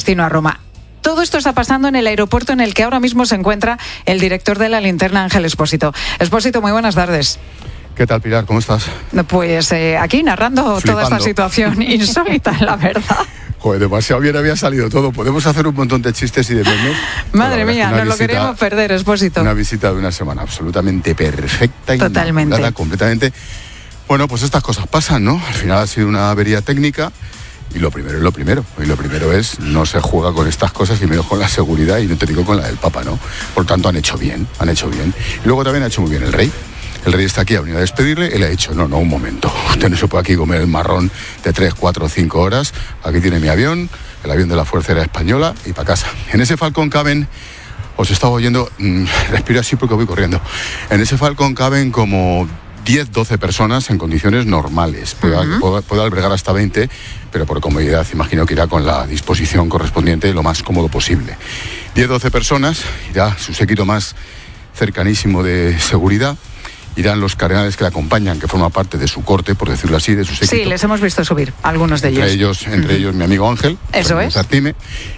destino a Roma. Todo esto está pasando en el aeropuerto en el que ahora mismo se encuentra el director de La Linterna, Ángel Expósito. Expósito, muy buenas tardes. ¿Qué tal, Pilar? ¿Cómo estás? Pues aquí narrando toda esta situación insólita, la verdad. Joder, demasiado bien había salido todo. Podemos hacer un montón de chistes y de memes. Madre mía, nos lo queríamos perder, Expósito. Una visita de una semana absolutamente perfecta y totalmente. Completamente. Bueno, pues estas cosas pasan, ¿no? Al final ha sido una avería técnica y lo primero es lo primero. Y lo primero es, no se juega con estas cosas y menos con la seguridad y no te digo con la del Papa, ¿no? Por tanto, han hecho bien. Y luego también ha hecho muy bien el rey. El rey está aquí, ha venido a despedirle, él ha dicho, no, un momento, usted no se puede aquí comer el marrón de 3, 4, 5 horas, aquí tiene mi avión, el avión de la Fuerza Aérea Española y para casa. En ese Falcon caben, os estaba oyendo, respiro así porque voy corriendo, en ese Falcon caben como 10, 12 personas en condiciones normales, puede albergar hasta 20, pero por comodidad imagino que irá con la disposición correspondiente lo más cómodo posible. 10, 12 personas, irá su séquito más cercanísimo de seguridad. Irán los cardenales que le acompañan, que forman parte de su corte, por decirlo así, de su séquito. Sí, les hemos visto subir, algunos de ellos. Entre ellos mi amigo Ángel. Eso es. Sartime,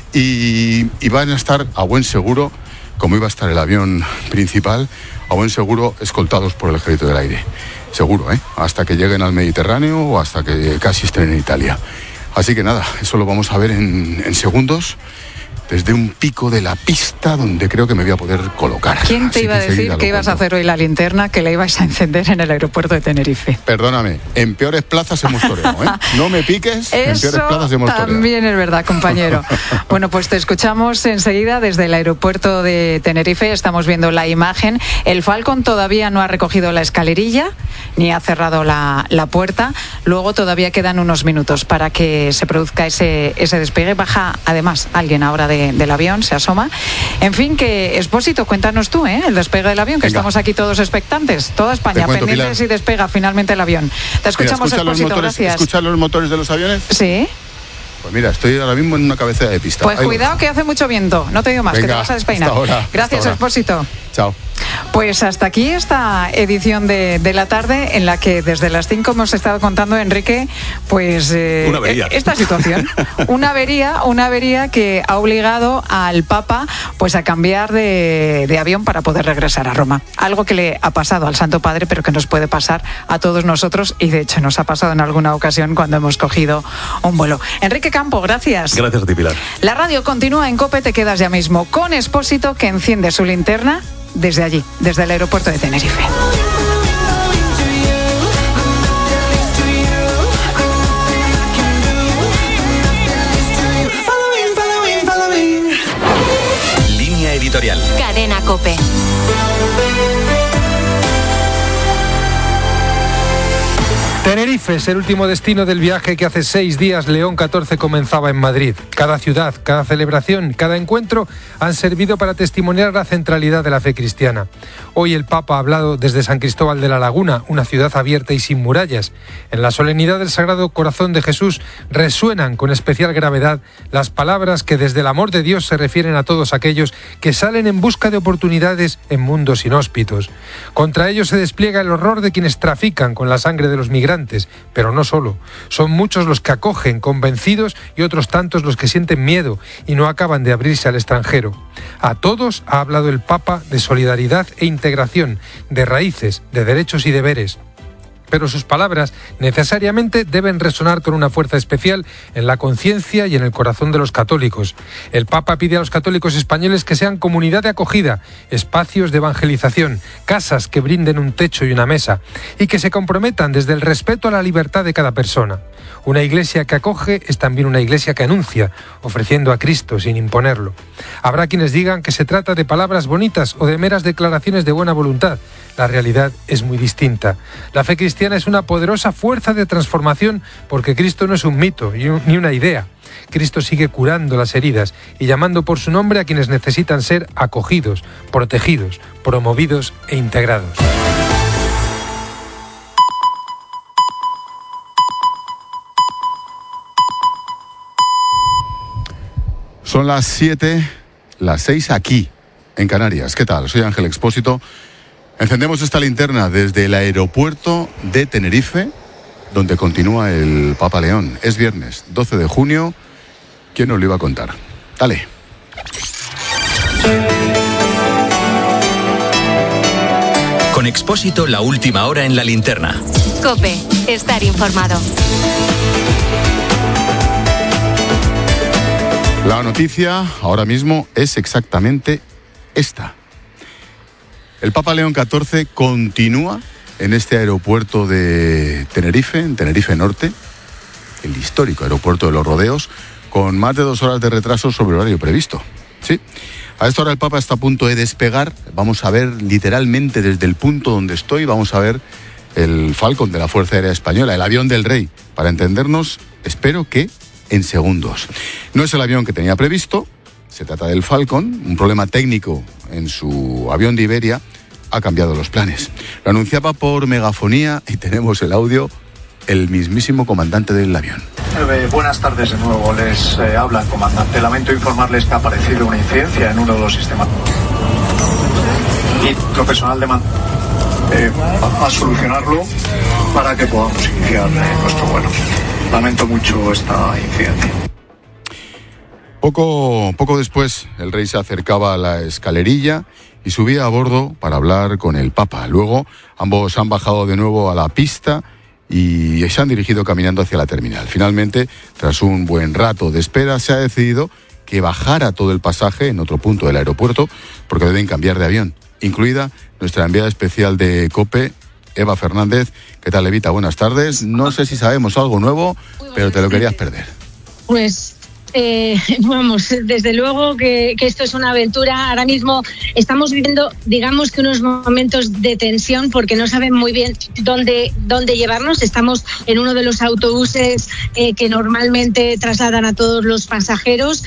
y van a estar a buen seguro, como iba a estar el avión principal, a buen seguro escoltados por el Ejército del Aire. Seguro, hasta que lleguen al Mediterráneo o hasta que casi estén en Italia. Así que nada, eso lo vamos a ver en segundos, desde un pico de la pista donde creo que me voy a poder colocar. ¿Quién te iba a decir que ibas a hacer hoy la linterna, que la ibas a encender en el aeropuerto de Tenerife? Perdóname, en peores plazas hemos toreado, No me piques, en peores plazas hemos toreado. También es verdad, compañero. Bueno, pues te escuchamos enseguida desde el aeropuerto de Tenerife. Estamos viendo la imagen. El Falcon todavía no ha recogido la escalerilla, ni ha cerrado la puerta. Luego todavía quedan unos minutos para que se produzca ese despegue. Baja además alguien ahora del avión, se asoma. En fin, que Expósito, cuéntanos tú, el despegue del avión, que Venga. Estamos aquí todos expectantes, toda España pendientes y despega finalmente el avión. Te escuchamos, Expósito, gracias. ¿Escuchas los motores de los aviones? Sí. Pues mira, estoy ahora mismo en una cabecera de pista. Pues cuidado que hace mucho viento, no te digo más. Venga, que te vas a despeinar. Gracias, Expósito. Chao. Pues hasta aquí esta edición de la tarde, en la que desde las 5 hemos estado contando, Enrique, pues una avería. Esta situación. Una avería que ha obligado al Papa pues a cambiar de avión para poder regresar a Roma. Algo que le ha pasado al Santo Padre, pero que nos puede pasar a todos nosotros, y de hecho nos ha pasado en alguna ocasión cuando hemos cogido un vuelo. Enrique Campo, gracias. Gracias a ti, Pilar. La radio continúa en COPE, te quedas ya mismo con Expósito, que enciende su linterna desde allí, desde el aeropuerto de Tenerife. Línea editorial. Cadena COPE. Tenerife es el último destino del viaje que hace 6 días León XIV comenzaba en Madrid. Cada ciudad, cada celebración, cada encuentro han servido para testimoniar la centralidad de la fe cristiana. Hoy el Papa ha hablado desde San Cristóbal de la Laguna, una ciudad abierta y sin murallas. En la solemnidad del Sagrado Corazón de Jesús resuenan con especial gravedad las palabras que desde el amor de Dios se refieren a todos aquellos que salen en busca de oportunidades en mundos inhóspitos. Contra ellos se despliega el horror de quienes trafican con la sangre de los migrantes, pero no solo. Son muchos los que acogen convencidos y otros tantos los que sienten miedo y no acaban de abrirse al extranjero. A todos ha hablado el Papa de solidaridad e integración, de raíces, de derechos y deberes. Pero sus palabras necesariamente deben resonar con una fuerza especial en la conciencia y en el corazón de los católicos. El Papa pide a los católicos españoles que sean comunidad de acogida, espacios de evangelización, casas que brinden un techo y una mesa, y que se comprometan desde el respeto a la libertad de cada persona. Una iglesia que acoge es también una iglesia que anuncia, ofreciendo a Cristo sin imponerlo. Habrá quienes digan que se trata de palabras bonitas o de meras declaraciones de buena voluntad. La realidad es muy distinta. La fe cristiana es una poderosa fuerza de transformación porque Cristo no es un mito ni una idea. Cristo sigue curando las heridas y llamando por su nombre a quienes necesitan ser acogidos, protegidos, promovidos e integrados. Son las 7, las 6 aquí, en Canarias. ¿Qué tal? Soy Ángel Expósito. Encendemos esta linterna desde el aeropuerto de Tenerife, donde continúa el Papa León. Es viernes, 12 de junio. ¿Quién nos lo iba a contar? Dale. Con Expósito, la última hora en la linterna. COPE, estar informado. La noticia ahora mismo es exactamente esta. El Papa León XIV continúa en este aeropuerto de Tenerife, en Tenerife Norte, el histórico aeropuerto de los Rodeos, con más de 2 horas de retraso sobre el horario previsto. Sí. A esta hora el Papa está a punto de despegar. Vamos a ver literalmente desde el punto donde estoy, vamos a ver el Falcon de la Fuerza Aérea Española, el avión del Rey. Para entendernos, espero que en segundos. No es el avión que tenía previsto, se trata del Falcon. Un problema técnico en su avión de Iberia ha cambiado los planes. Lo anunciaba por megafonía y tenemos el audio, el mismísimo comandante del avión. Buenas tardes de nuevo, les habla el comandante. Lamento informarles que ha aparecido una incidencia en uno de los sistemas. Y lo personal de a solucionarlo para que podamos iniciar nuestro vuelo. Lamento mucho esta incidencia. Poco después, el rey se acercaba a la escalerilla y subía a bordo para hablar con el Papa. Luego, ambos han bajado de nuevo a la pista y se han dirigido caminando hacia la terminal. Finalmente, tras un buen rato de espera, se ha decidido que bajara todo el pasaje en otro punto del aeropuerto porque deben cambiar de avión, incluida nuestra enviada especial de COPE, Eva Fernández. ¿Qué tal, Evita? Buenas tardes. No sé si sabemos algo nuevo, pero te lo querías perder. Pues vamos, desde luego que esto es una aventura. Ahora mismo estamos viviendo, digamos que unos momentos de tensión porque no saben muy bien dónde llevarnos. Estamos en uno de los autobuses que normalmente trasladan a todos los pasajeros.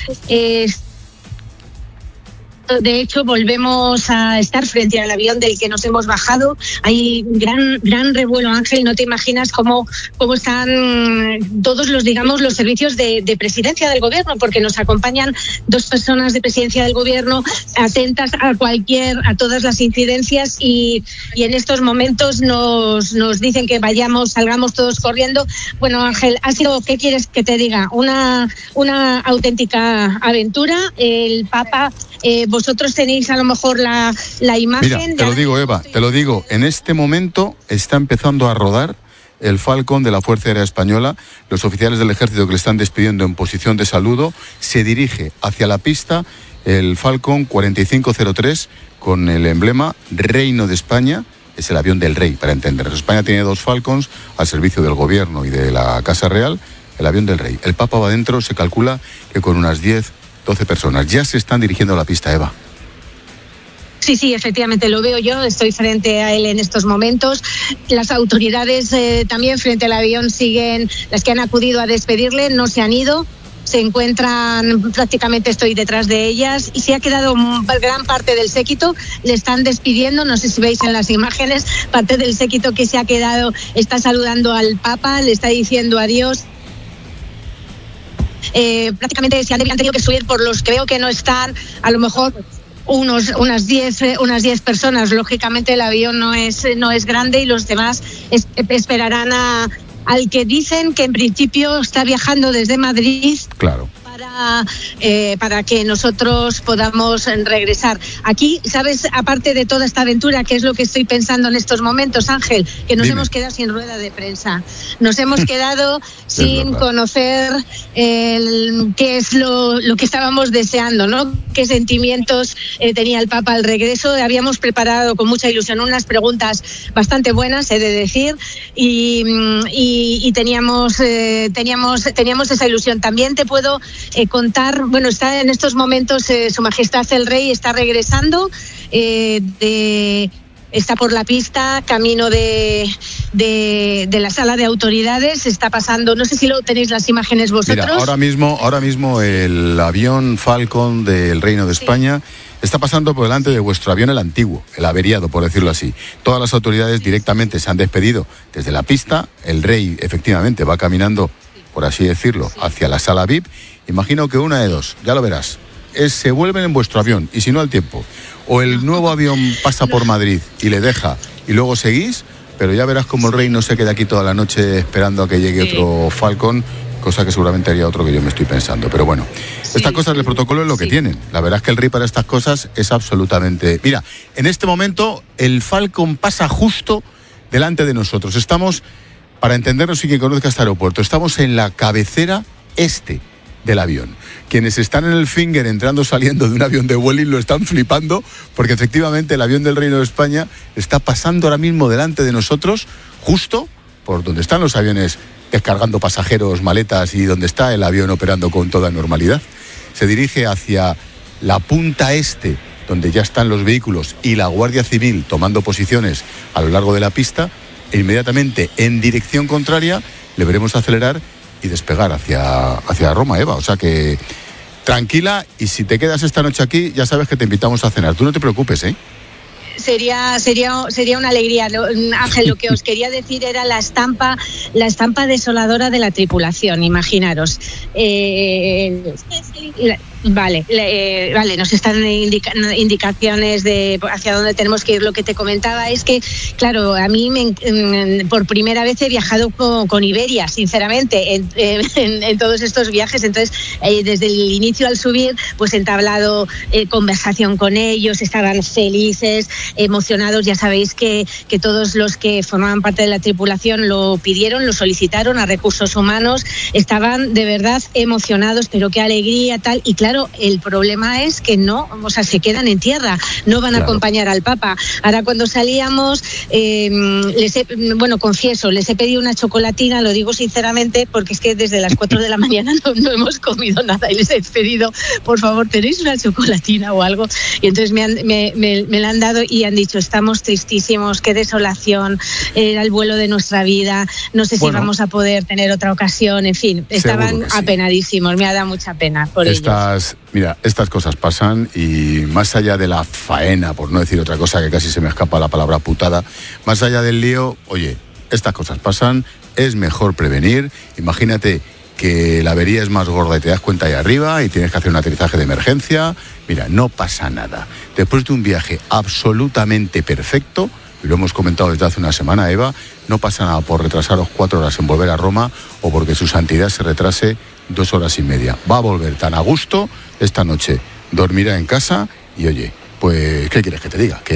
De hecho, volvemos a estar frente al avión del que nos hemos bajado. Hay gran revuelo, Ángel. No te imaginas cómo están todos los servicios de presidencia del gobierno, porque nos acompañan 2 personas de presidencia del gobierno atentas a todas las incidencias y en estos momentos nos dicen que salgamos todos corriendo. Bueno, Ángel, ha sido, ¿qué quieres que te diga? Una auténtica aventura. El Papa, vosotros tenéis a lo mejor la imagen. Mira, te lo digo, Eva, te lo digo. En este momento está empezando a rodar el Falcon de la Fuerza Aérea Española. Los oficiales del ejército que le están despidiendo en posición de saludo. Se dirige hacia la pista el Falcon 4503 con el emblema Reino de España. Es el avión del Rey, para entender. España tiene 2 Falcons al servicio del gobierno y de la Casa Real. El avión del Rey. El Papa va dentro, se calcula que con unas 10-12 personas. Ya se están dirigiendo a la pista, Eva. Sí, efectivamente lo veo yo, estoy frente a él en estos momentos. Las autoridades también frente al avión siguen, las que han acudido a despedirle, no se han ido. Se encuentran, prácticamente estoy detrás de ellas y se ha quedado gran parte del séquito, le están despidiendo, no sé si veis en las imágenes, parte del séquito que se ha quedado está saludando al Papa, le está diciendo adiós. Prácticamente se han tenido que subir por los que veo que no están, a lo mejor unas 10 personas. Lógicamente el avión no es grande y los demás esperarán al que dicen que en principio está viajando desde Madrid. Claro. Para que nosotros podamos regresar. Aquí, ¿sabes? Aparte de toda esta aventura, ¿qué es lo que estoy pensando en estos momentos, Ángel? Que nos hemos quedado sin rueda de prensa. Nos hemos quedado sin conocer qué es lo que estábamos deseando, ¿no? Qué sentimientos tenía el Papa al regreso. Habíamos preparado con mucha ilusión unas preguntas bastante buenas, he de decir, y teníamos esa ilusión. También te puedo contar, bueno, está en estos momentos Su Majestad el Rey está regresando, está por la pista, camino de la sala de autoridades, está pasando, no sé si lo tenéis las imágenes vosotros. Mira, ahora mismo el avión Falcon del Reino de España está pasando por delante de vuestro avión, el antiguo, el averiado, por decirlo así. Todas las autoridades directamente se han despedido desde la pista. El Rey, efectivamente, va caminando, por así decirlo, hacia la sala VIP. Imagino que una de dos, ya lo verás, se vuelven en vuestro avión, y si no al tiempo. O el nuevo avión pasa por Madrid y le deja, y luego seguís, pero ya verás como el Rey no se queda aquí toda la noche esperando a que llegue otro Falcon cosa que seguramente haría otro que yo me estoy pensando. Pero bueno, estas cosas del protocolo es lo que tienen. La verdad es que el RAI para estas cosas es absolutamente... Mira, en este momento el Falcon pasa justo delante de nosotros. Estamos, para entendernos y quien conozca este aeropuerto, estamos en la cabecera este del avión. Quienes están en el Finger entrando saliendo de un avión de Vueling lo están flipando, porque efectivamente el avión del Reino de España está pasando ahora mismo delante de nosotros, justo por donde están los aviones descargando pasajeros, maletas, y donde está el avión operando con toda normalidad. Se dirige hacia la punta este, donde ya están los vehículos y la Guardia Civil tomando posiciones a lo largo de la pista, e inmediatamente en dirección contraria le veremos acelerar y despegar hacia Roma, Eva. O sea que tranquila, y si te quedas esta noche aquí, ya sabes que te invitamos a cenar. Tú no te preocupes, ¿eh? Sería una alegría. Ángel, lo que os quería decir era la estampa desoladora de la tripulación, imaginaros. Vale, nos están indicaciones de hacia dónde tenemos que ir. Lo que te comentaba es que, claro, a mí por primera vez he viajado con Iberia, sinceramente, en todos estos viajes. Entonces, desde el inicio al subir, pues he entablado conversación con ellos, estaban felices, emocionados. Ya sabéis que todos los que formaban parte de la tripulación lo pidieron, lo solicitaron a Recursos Humanos, estaban de verdad emocionados, pero qué alegría, tal. Y claro, el problema es que se quedan en tierra, no van a acompañar al Papa. Ahora, cuando salíamos, confieso, les he pedido una chocolatina, lo digo sinceramente, porque es que desde las 4 de la mañana no hemos comido nada, y les he pedido, por favor, ¿tenéis una chocolatina o algo? Y entonces me la han dado y han dicho, estamos tristísimos, qué desolación, era el vuelo de nuestra vida, no sé si vamos a poder tener otra ocasión, en fin, estaban apenadísimos, me ha dado mucha pena por ellos. Mira, estas cosas pasan, y más allá de la faena, por no decir otra cosa que casi se me escapa la palabra putada, más allá del lío, oye, estas cosas pasan, es mejor prevenir. Imagínate que la avería es más gorda y te das cuenta ahí arriba y tienes que hacer un aterrizaje de emergencia. Mira, no pasa nada. Después de un viaje absolutamente perfecto, y lo hemos comentado desde hace una semana, Eva, no pasa nada por retrasaros 4 horas en volver a Roma, o porque su santidad se retrase 2 horas y media. Va a volver tan a gusto esta noche, dormirá en casa, y oye, pues, ¿qué quieres que te diga?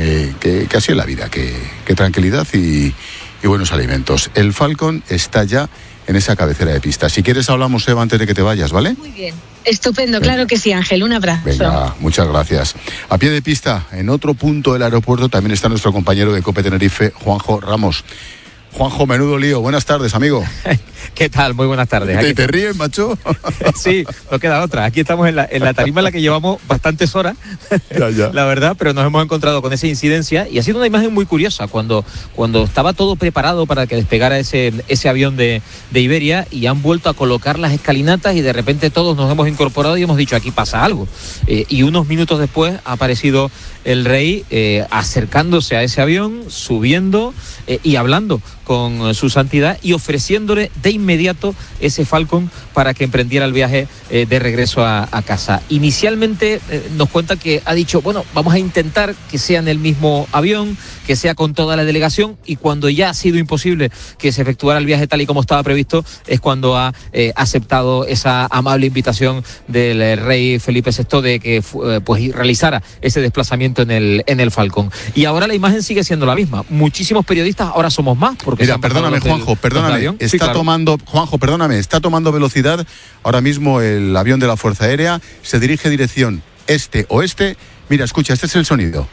Que así es la vida, que tranquilidad y buenos alimentos. El Falcon está ya en esa cabecera de pista. Si quieres hablamos, Eva, antes de que te vayas, ¿vale? Muy bien, estupendo, claro que sí, Ángel, un abrazo. Venga, muchas gracias. A pie de pista, en otro punto del aeropuerto, también está nuestro compañero de COPE Tenerife, Juanjo Ramos. Juanjo, menudo lío. Buenas tardes, amigo. ¿Qué tal? Muy buenas tardes. ¿Te ríes, macho? Sí, no queda otra. Aquí estamos en la tarima en la que llevamos bastantes horas, ya. La verdad, pero nos hemos encontrado con esa incidencia, y ha sido una imagen muy curiosa cuando estaba todo preparado para que despegara ese avión de Iberia, y han vuelto a colocar las escalinatas, y de repente todos nos hemos incorporado y hemos dicho, aquí pasa algo. Y unos minutos después ha aparecido el rey acercándose a ese avión, subiendo y hablando con su santidad y ofreciéndole de inmediato ese Falcon para que emprendiera el viaje de regreso a casa. Inicialmente nos cuenta que ha dicho, bueno, vamos a intentar que sea en el mismo avión, que sea con toda la delegación, y cuando ya ha sido imposible que se efectuara el viaje tal y como estaba previsto, es cuando ha aceptado esa amable invitación del rey Felipe VI de que realizara ese desplazamiento en el Falcon. Y ahora la imagen sigue siendo la misma. Muchísimos periodistas, ahora somos más, porque mira, perdóname, Juanjo, está tomando velocidad ahora mismo el avión de la Fuerza Aérea, se dirige dirección este-oeste. Mira, escucha, este es el sonido.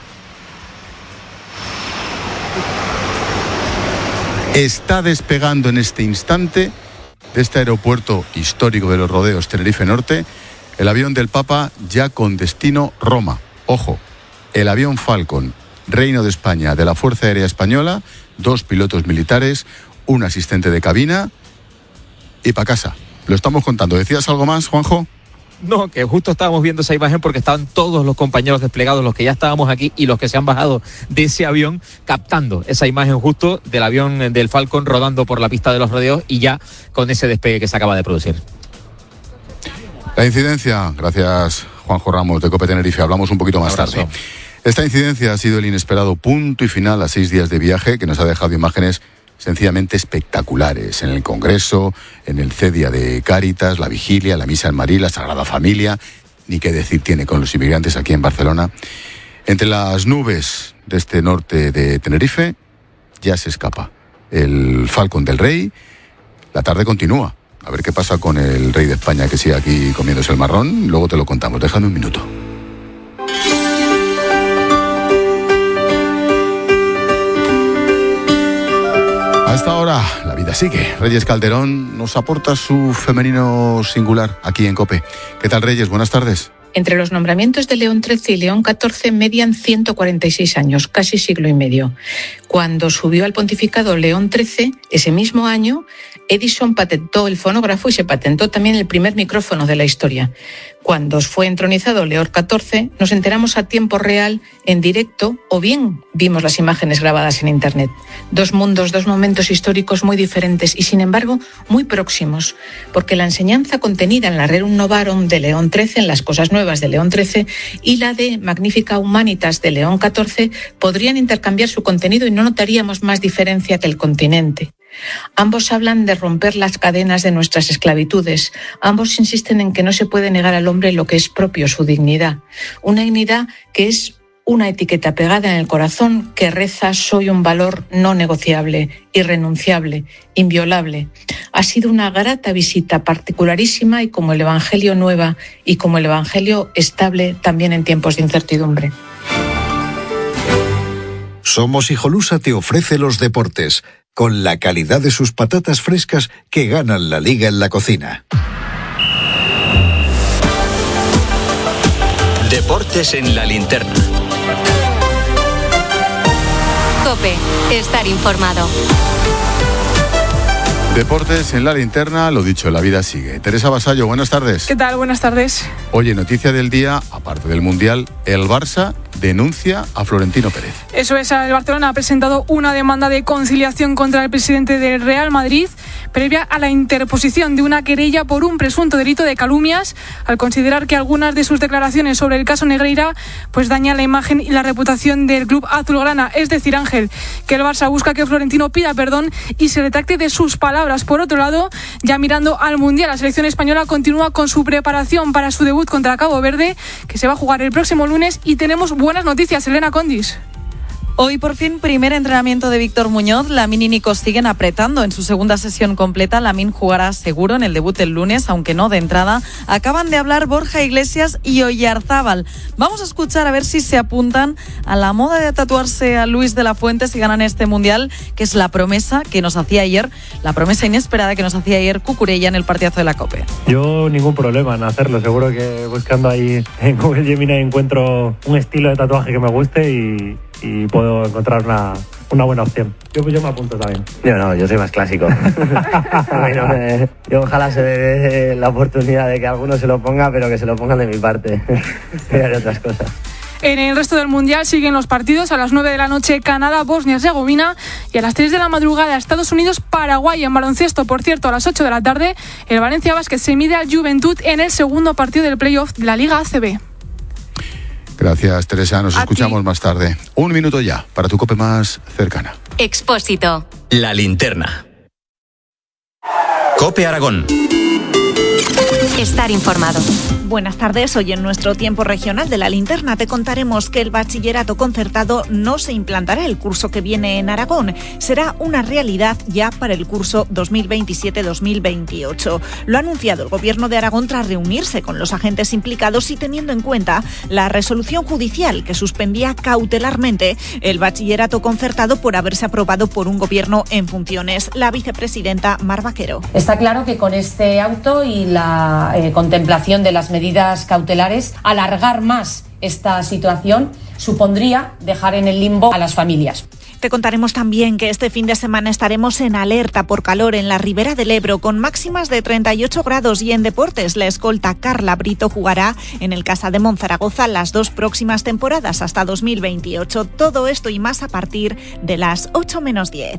Está despegando en este instante de este aeropuerto histórico de los Rodeos, Tenerife Norte, el avión del Papa, ya con destino Roma. Ojo, el avión Falcon, Reino de España, de la Fuerza Aérea Española, 2 pilotos militares, un asistente de cabina, y para casa. Lo estamos contando. ¿Decías algo más, Juanjo? No, que justo estábamos viendo esa imagen porque estaban todos los compañeros desplegados, los que ya estábamos aquí y los que se han bajado de ese avión, captando esa imagen justo del avión del Falcon rodando por la pista de los rodeos, y ya con ese despegue que se acaba de producir. La incidencia, gracias Juanjo Ramos de COPE Tenerife, hablamos un poquito más tarde. Esta incidencia ha sido el inesperado punto y final a 6 días de viaje, que nos ha dejado imágenes sencillamente espectaculares. En el Congreso, en el CEDIA de Cáritas, la Vigilia, la Misa en Marí, la Sagrada Familia, ni qué decir tiene con los inmigrantes aquí en Barcelona. Entre las nubes de este norte de Tenerife ya se escapa el Falcon del Rey. La tarde continúa. A ver qué pasa con el rey de España que sigue aquí comiéndose el marrón. Luego te lo contamos. Déjame un minuto. A esta hora, la vida sigue. Reyes Calderón nos aporta su femenino singular aquí en COPE. ¿Qué tal, Reyes? Buenas tardes. Entre los nombramientos de León XIII y León XIV median 146 años, casi siglo y medio. Cuando subió al pontificado León XIII, ese mismo año, Edison patentó el fonógrafo y se patentó también el primer micrófono de la historia. Cuando fue entronizado León XIV, nos enteramos a tiempo real, en directo, o bien vimos las imágenes grabadas en Internet. Dos mundos, dos momentos históricos muy diferentes y, sin embargo, muy próximos, porque la enseñanza contenida en la Rerum Novarum de León XIII, en las cosas nuevas de León XIII, y la de Magnifica Humanitas de León XIV podrían intercambiar su contenido y no notaríamos más diferencia que el continente. Ambos hablan de romper las cadenas de nuestras esclavitudes. Ambos insisten en que no se puede negar al hombre lo que es propio, su dignidad. Una dignidad que es una etiqueta pegada en el corazón que reza: soy un valor no negociable, irrenunciable, inviolable. Ha sido una grata visita, particularísima y como el Evangelio nueva y como el Evangelio estable también en tiempos de incertidumbre. Somos Hijolusa te ofrece los deportes, con la calidad de sus patatas frescas que ganan la liga en la cocina. Deportes en la linterna. COPE, estar informado. Deportes en la linterna, lo dicho, la vida sigue. Teresa Vasallo, buenas tardes. ¿Qué tal? Buenas tardes. Oye, noticia del día, aparte del Mundial, el Barça denuncia a Florentino Pérez. Eso es, el Barcelona ha presentado una demanda de conciliación contra el presidente del Real Madrid, previa a la interposición de una querella por un presunto delito de calumnias, al considerar que algunas de sus declaraciones sobre el caso Negreira pues dañan la imagen y la reputación del club azulgrana. Es decir, Ángel, que el Barça busca que Florentino pida perdón y se retracte de sus palabras. Por otro lado, ya mirando al Mundial, la selección española continúa con su preparación para su debut contra Cabo Verde, que se va a jugar el próximo lunes, y tenemos buenas noticias. Elena Condis. Hoy por fin primer entrenamiento de Víctor Muñoz. Lamine y Nico siguen apretando en su segunda sesión completa. Lamine jugará seguro en el debut el lunes, aunque no de entrada. Acaban de hablar Borja Iglesias y Oyarzábal. Vamos a escuchar a ver si se apuntan a la moda de tatuarse a Luis de la Fuente si ganan este Mundial, que es la promesa que nos hacía ayer, la promesa inesperada que nos hacía ayer Cucurella en el partidazo de la COPE. Yo ningún problema en hacerlo. Seguro que buscando ahí en Google Gemini encuentro un estilo de tatuaje que me guste y puedo encontrar una buena opción. Yo me apunto también. Yo soy más clásico. Yo ojalá se dé la oportunidad de que alguno se lo ponga, pero que se lo pongan de mi parte. Y haré otras cosas. En el resto del Mundial siguen los partidos. A las 9 de la noche Canadá, Bosnia-Herzegovina, y a las 3 de la madrugada Estados Unidos, Paraguay. En baloncesto, por cierto, a las 8 de la tarde el Valencia Basket se mide al Juventud en el segundo partido del playoff de la Liga ACB. Gracias, Teresa. Nos escuchamos más tarde. Un minuto ya para tu COPE más cercana. Expósito. La linterna. COPE Aragón. Estar informado. Buenas tardes. Hoy en nuestro tiempo regional de la linterna te contaremos que el bachillerato concertado no se implantará el curso que viene en Aragón. Será una realidad ya para el curso 2027-2028. Lo ha anunciado el Gobierno de Aragón tras reunirse con los agentes implicados y teniendo en cuenta la resolución judicial que suspendía cautelarmente el bachillerato concertado por haberse aprobado por un gobierno en funciones. La vicepresidenta Mar Vaquero. Está claro que con este auto y la contemplación de las medidas cautelares, alargar más esta situación supondría dejar en el limbo a las familias. Te contaremos también que este fin de semana estaremos en alerta por calor en la Ribera del Ebro, con máximas de 38 grados, y en deportes la escolta Carla Brito jugará en el Casa de Monzaragoza las 2 próximas temporadas hasta 2028. Todo esto y más a partir de las 8 menos 10.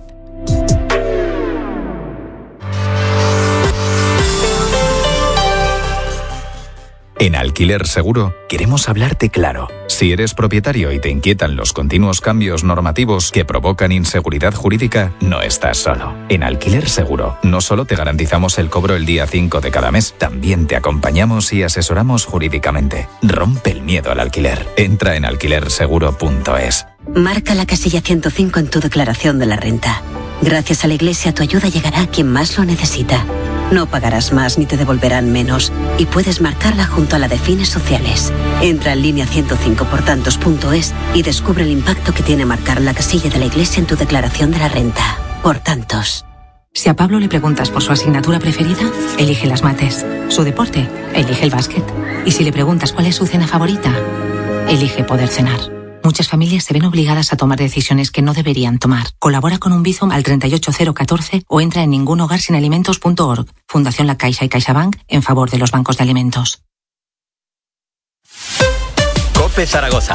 En Alquiler Seguro queremos hablarte claro. Si eres propietario y te inquietan los continuos cambios normativos que provocan inseguridad jurídica, no estás solo. En Alquiler Seguro no solo te garantizamos el cobro el día 5 de cada mes, también te acompañamos y asesoramos jurídicamente. Rompe el miedo al alquiler. Entra en alquilerseguro.es. Marca la casilla 105 en tu declaración de la renta. Gracias a la Iglesia tu ayuda llegará a quien más lo necesita. No pagarás más ni te devolverán menos y puedes marcarla junto a la de fines sociales. Entra en línea 105portantos.es y descubre el impacto que tiene marcar la casilla de la Iglesia en tu declaración de la renta. Por tantos. Si a Pablo le preguntas por su asignatura preferida, elige las mates. Su deporte, elige el básquet. Y si le preguntas cuál es su cena favorita, elige poder cenar. Muchas familias se ven obligadas a tomar decisiones que no deberían tomar. Colabora con un Bizum al 38014 o entra en ningunhogarsinalimentos.org. Fundación La Caixa y CaixaBank en favor de los bancos de alimentos. COPE Zaragoza.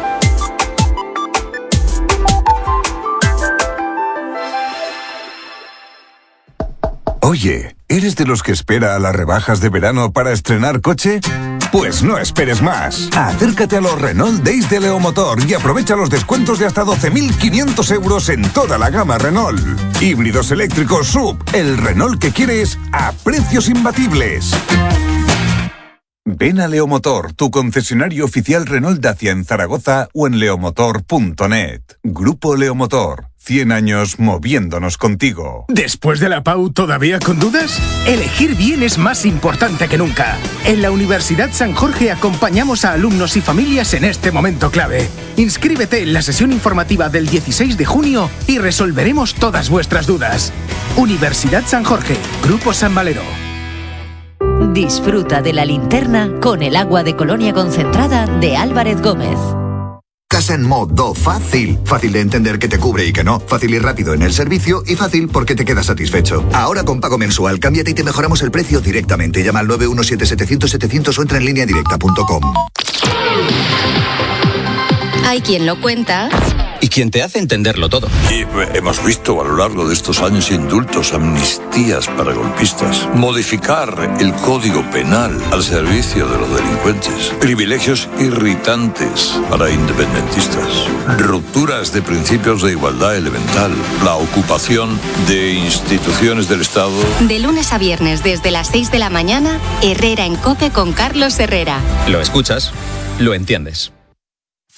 Oye, ¿eres de los que espera a las rebajas de verano para estrenar coche? Pues no esperes más. Acércate a los Renault Days de Leomotor y aprovecha los descuentos de hasta 12.500 euros en toda la gama Renault. Híbridos eléctricos SUV, el Renault que quieres a precios imbatibles. Ven a Leomotor, tu concesionario oficial Renault Dacia en Zaragoza o en leomotor.net. Grupo Leomotor. 100 años moviéndonos contigo. ¿Después de la PAU todavía con dudas? Elegir bien es más importante que nunca. En la Universidad San Jorge acompañamos a alumnos y familias en este momento clave. Inscríbete en la sesión informativa del 16 de junio y resolveremos todas vuestras dudas. Universidad San Jorge, Grupo San Valero. Disfruta de la linterna con el agua de colonia concentrada de Álvarez Gómez. Casa en modo fácil. Fácil de entender que te cubre y que no. Fácil y rápido en el servicio y fácil porque te quedas satisfecho. Ahora con pago mensual, cámbiate y te mejoramos el precio directamente. Llama al 917-700-700 o entra en lineadirecta.com. Hay quien lo cuenta y quien te hace entenderlo todo. Y hemos visto a lo largo de estos años indultos, amnistías para golpistas, modificar el Código Penal al servicio de los delincuentes, privilegios irritantes para independentistas, rupturas de principios de igualdad elemental, la ocupación de instituciones del Estado. De lunes a viernes desde las 6 de la mañana, Herrera en COPE con Carlos Herrera. Lo escuchas, lo entiendes.